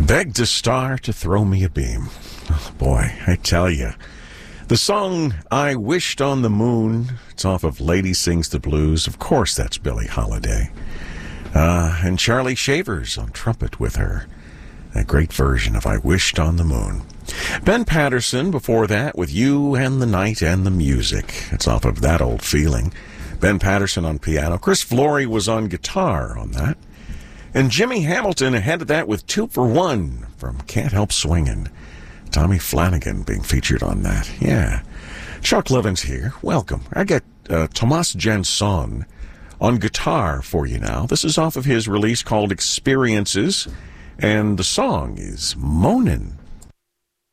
Begged a star to throw me a beam. Oh, boy, I tell you. The song I Wished on the Moon, it's off of Lady Sings the Blues. Of course, that's Billie Holiday. And Charlie Shavers on trumpet with her. A great version of I Wished on the Moon. Ben Patterson before that with You and the Night and the Music. It's off of That Old Feeling. Ben Patterson on piano. Chris Flory was on guitar on that. And Jimmy Hamilton ahead of that with 2 for 1 from Can't Help Swingin'. Tommy Flanagan being featured on that. Yeah. Chuck Levins here. Welcome. I got Tomas Jansson on guitar for you now. This is off of his release called Experiences. And the song is Moanin'.